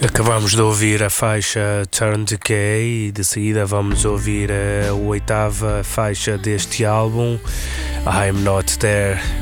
Acabamos de ouvir a faixa Turn Decay e de seguida vamos ouvir a oitava faixa deste álbum, I'm Not There.